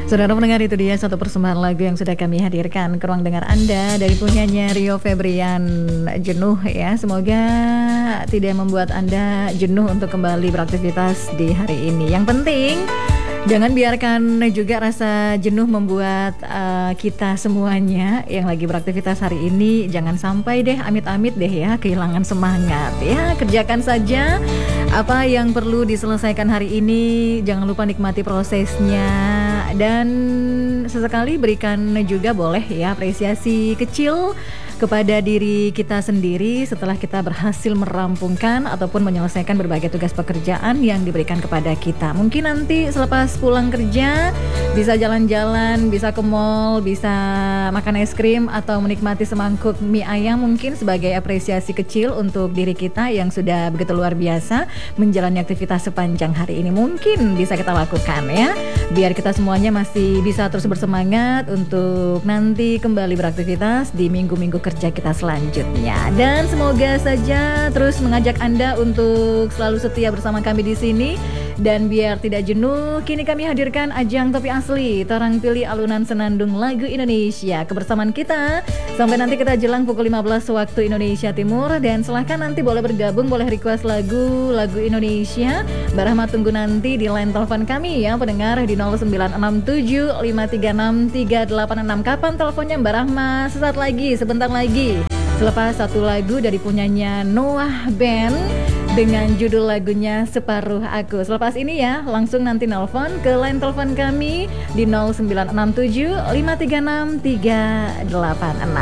Saudara pendengar, itu dia satu persembahan lagu yang sudah kami hadirkan ke ruang dengar Anda dari punyanya Rio Febrian, Jenuh ya. Semoga tidak membuat Anda jenuh untuk kembali beraktivitas di hari ini. Yang penting jangan biarkan juga rasa jenuh membuat kita semuanya yang lagi beraktivitas hari ini, jangan sampai deh amit-amit deh ya kehilangan semangat ya. Kerjakan saja apa yang perlu diselesaikan hari ini, jangan lupa nikmati prosesnya. Dan sesekali berikan juga boleh ya apresiasi kecil kepada diri kita sendiri setelah kita berhasil merampungkan ataupun menyelesaikan berbagai tugas pekerjaan yang diberikan kepada kita. Mungkin nanti selepas pulang kerja bisa jalan-jalan, bisa ke mall, bisa makan es krim atau menikmati semangkuk mie ayam mungkin sebagai apresiasi kecil untuk diri kita yang sudah begitu luar biasa menjalani aktivitas sepanjang hari ini. Mungkin bisa kita lakukan ya, biar kita semuanya masih bisa terus bersemangat untuk nanti kembali beraktivitas di minggu-minggu kerja kita selanjutnya. Dan semoga saja terus mengajak Anda untuk selalu setia bersama kami di sini. Dan biar tidak jenuh, kini kami hadirkan ajang topi asli, torang pilih alunan senandung lagu Indonesia kebersamaan kita sampai nanti kita jelang pukul 15 waktu Indonesia Timur. Dan silahkan nanti boleh bergabung, boleh request lagu Indonesia. Mbak Rahma tunggu nanti di line telepon kami ya pendengar di 0967 536 386. Kapan teleponnya Mbak Rahma? Sesaat lagi, sebentar lagi. Selepas satu lagu dari punyanya Noah Band dengan judul lagunya Separuh Aku. Selepas ini ya, langsung nanti nelpon ke line telepon kami di 0967 536 386.